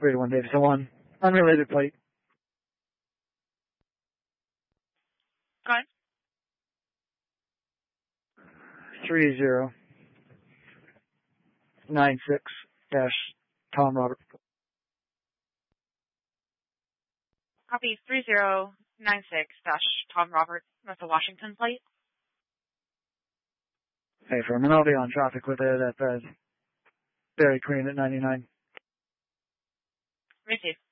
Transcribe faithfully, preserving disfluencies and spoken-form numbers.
three to one Davidson one. Unrelated plate. Go ahead. Three zero nine six dash Tom Robert. Copy three zero nine six dash Tom Robert. That's a Washington plate. Hey, Furman, I'll be on traffic with it at uh, Dairy Queen at ninety-nine. Me too.